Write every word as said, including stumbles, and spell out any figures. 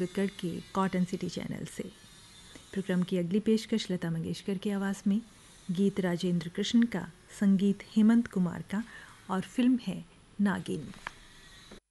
पिपरकड़ के cotton city channel से। Programme की अगली पेशकश लता मंगेशकर की आवाज़ में, गीत राजेंद्र कृष्ण का, संगीत हेमंत कुमार का और फिल्म है नागिन।